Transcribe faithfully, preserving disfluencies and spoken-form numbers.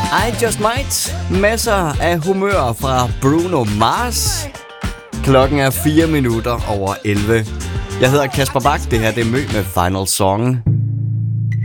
I Just Might. Masser af humør fra Bruno Mars. Klokken er fire minutter over elleve. Jeg hedder Kasper Bak. Det her det er Mø med Final Song.